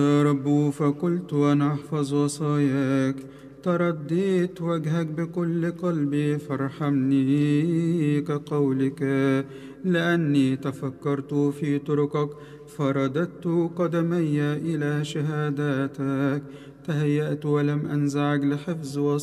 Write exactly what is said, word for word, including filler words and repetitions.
يا رب فقلت أنا أحفظ وصاياك، ترديت وجهك بكل قلبي فارحمني كقولك، لأني تفكرت في طرقك فرددت قدمي إلى شهاداتك، تهيأت ولم أنزعج لحفظ وصاياك.